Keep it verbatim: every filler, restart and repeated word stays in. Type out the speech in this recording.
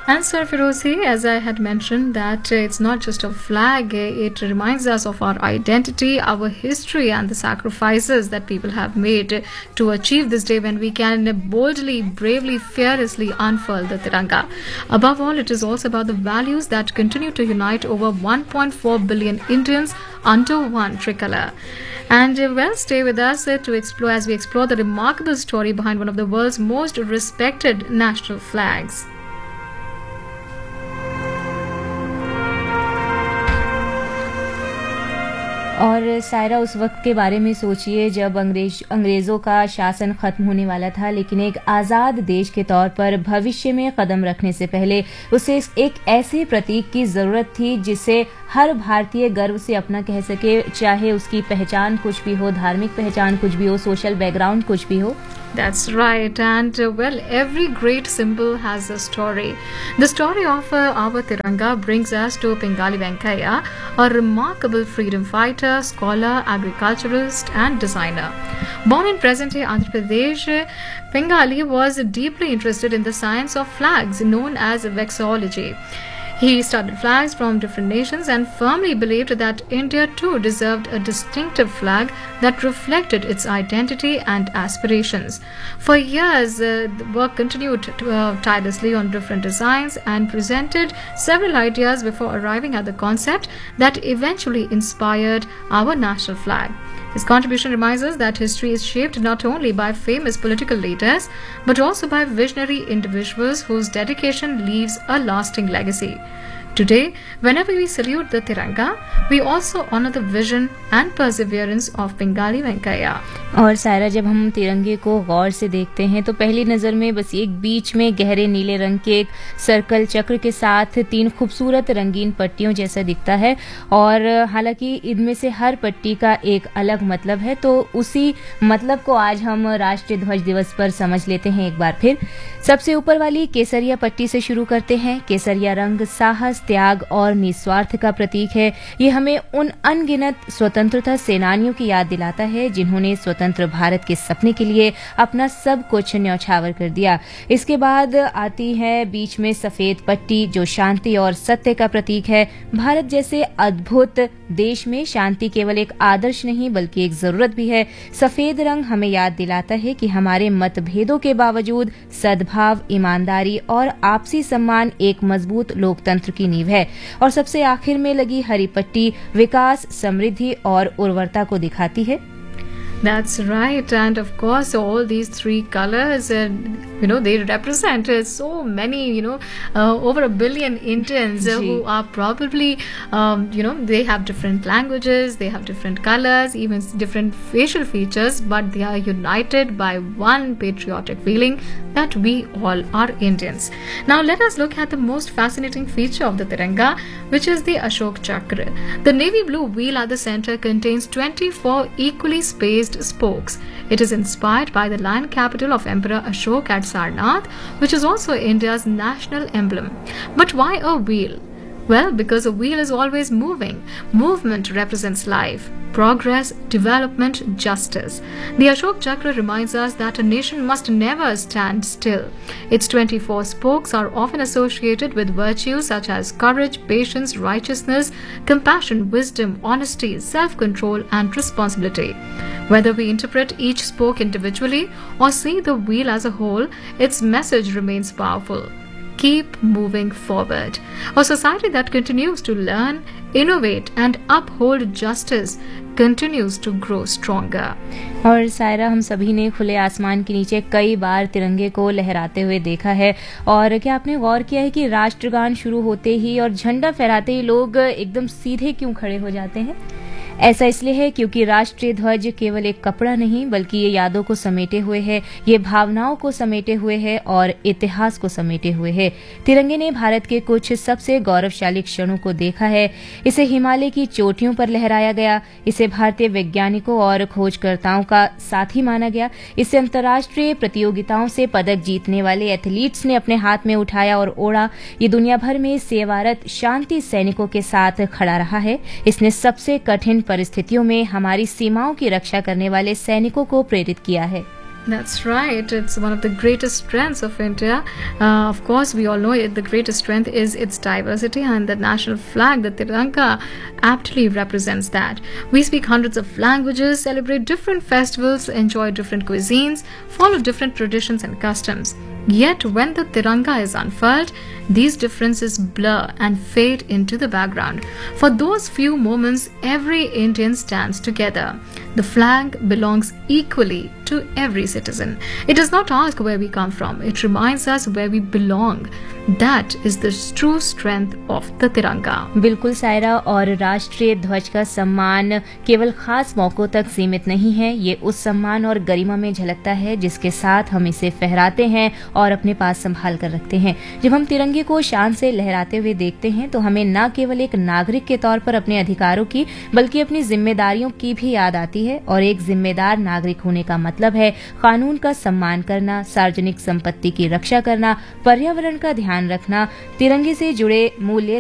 And Sir Firozi, as I had mentioned, that uh, it's not just a flag, uh, it reminds us of our identity, our history, and the sacrifices that people have made uh, to achieve this day when we can boldly, bravely, fearlessly unfurl the Tiranga. Above all, it is also about the values that continue to unite over one point four billion Indians under one tricolour. And uh, well, stay with us uh, to explore as we explore the remarkable story behind one of the world's most respected national flags. और सायरा, उस वक्त के बारे में सोचिए जब अंग्रेज अंग्रेज़ों का शासन ख़त्म होने वाला था, लेकिन एक आज़ाद देश के तौर पर भविष्य में कदम रखने से पहले उसे एक ऐसे प्रतीक की ज़रूरत थी जिसे हर भारतीय गर्व से अपना कह सके, चाहे उसकी पहचान कुछ भी हो, धार्मिक पहचान कुछ भी हो, सोशल बैकग्राउंड कुछ भी हो. That's right, and uh, well, every great symbol has a story. The story of uh, our Tiranga brings us to Pingali Venkaiah, a remarkable freedom fighter, scholar, agriculturalist, and designer. Born in present-day Andhra Pradesh, Pingali was deeply interested in the science of flags, known as vexillology. He studied flags from different nations and firmly believed that India too deserved a distinctive flag that reflected its identity and aspirations. For years, uh, the work continued to, uh, tirelessly on different designs and presented several ideas before arriving at the concept that eventually inspired our national flag. His contribution reminds us that history is shaped not only by famous political leaders, but also by visionary individuals whose dedication leaves a lasting legacy. Today, whenever we salute the Tiranga, we also honor the vision and perseverance of Pingali Venkaiah. और सायरा, जब हम तिरंगे को गौर से देखते हैं तो पहली नज़र में बस एक बीच में गहरे नीले रंग के एक सर्कल चक्र के साथ तीन खूबसूरत रंगीन पट्टियों जैसा दिखता है, और हालांकि इनमें से हर पट्टी का एक अलग मतलब है, तो उसी मतलब को आज हम राष्ट्रीय ध्वज दिवस पर समझ लेते हैं एक बार फिर. सबसे ऊपर वाली केसरिया पट्टी से शुरू करते हैं. केसरिया रंग साहस, त्याग और निस्वार्थ का प्रतीक है. ये हमें उन अनगिनत स्वतंत्रता सेनानियों की याद दिलाता है जिन्होंने स्वतंत्र भारत के सपने के लिए अपना सब कुछ न्यौछावर कर दिया. इसके बाद आती है बीच में सफेद पट्टी, जो शांति और सत्य का प्रतीक है. भारत जैसे अद्भुत देश में शांति केवल एक आदर्श नहीं बल्कि एक जरूरत भी है. सफेद रंग हमें याद दिलाता है कि हमारे मतभेदों के बावजूद सद्भाव, ईमानदारी और आपसी सम्मान एक मजबूत लोकतंत्र की नींव है. और सबसे आखिर में लगी हरी पट्टी विकास, समृद्धि और उर्वरता को दिखाती है. That's right, and of course all these three colors, uh, you know, they represent uh, so many, you know, uh, over a billion Indians uh, who are probably, um, you know, they have different languages, they have different colors, even different facial features, but they are united by one patriotic feeling that we all are Indians. Now let us look at the most fascinating feature of the Tiranga, which is the Ashok Chakra. The navy blue wheel at the center contains twenty-four equally spaced spokes. It is inspired by the lion capital of Emperor Ashok at Sarnath, which is also India's national emblem. But why a wheel? Well, because a wheel is always moving. Movement represents life, progress, development, justice. The Ashok Chakra reminds us that a nation must never stand still. Its twenty-four spokes are often associated with virtues such as courage, patience, righteousness, compassion, wisdom, honesty, self-control, and responsibility. Whether we interpret each spoke individually or see the wheel as a whole, its message remains powerful. Keep moving forward. A society that continues to learn, innovate, and uphold justice continues to grow stronger. और सायरा, हम सभी ने खुले आसमान के नीचे कई बार तिरंगे को लहराते हुए देखा है. और क्या आपने गौर किया है कि राष्ट्रगान शुरू होते ही और झंडा फहराते ही लोग एकदम सीधे क्यों खड़े हो जाते हैं? ऐसा इसलिए है क्योंकि राष्ट्रीय ध्वज केवल एक कपड़ा नहीं बल्कि ये यादों को समेटे हुए है, ये भावनाओं को समेटे हुए है और इतिहास को समेटे हुए है. तिरंगे ने भारत के कुछ सबसे गौरवशाली क्षणों को देखा है. इसे हिमालय की चोटियों पर लहराया गया, इसे भारतीय वैज्ञानिकों और खोजकर्ताओं का साथी माना गया, इसे अंतर्राष्ट्रीय प्रतियोगिताओं से पदक जीतने वाले एथलीट्स ने अपने हाथ में उठाया और ओढ़ा. ये दुनिया भर में सेवारत शांति सैनिकों के साथ खड़ा रहा है. इसने सबसे कठिन परिस्थितियों में हमारी सीमाओं की रक्षा करने वाले सैनिकों को प्रेरित किया है. That's right. It's one of the greatest strengths of India. Uh, of course, we all know it. The greatest strength is its diversity, and the national flag, the Tiranga, aptly represents that. We speak hundreds of languages, celebrate different festivals, enjoy different cuisines, follow different traditions and customs. Yet, when the Tiranga is unfurled, these differences blur and fade into the background. For those few moments, every Indian stands together. The flag belongs equally to every citizen. It does not ask where we come from. It reminds us where we belong. That is the true strength of the Tiranga. बिल्कुल सायरा, और राष्ट्रीय ध्वज का सम्मान केवल खास मौकों तक सीमित नहीं है। ये उस सम्मान और गरिमा में झलकता है जिसके साथ हम इसे फहराते हैं और अपने पास संभाल कर रखते हैं। जब हम तिरंगे को शान से लहराते हुए देखते हैं तो हमें न केवल एक नागरिक के तौर पर अपने अधिकारों की बल्कि अपनी जिम्मेदारियों की भी याद आती है। और एक जिम्मेदार नागरिक होने का मतलब है कानून का सम्मान करना, सार्वजनिक संपत्ति की रक्षा करना, पर्यावरण का ध्यान रखना, तिरंगे से जुड़े मूल्य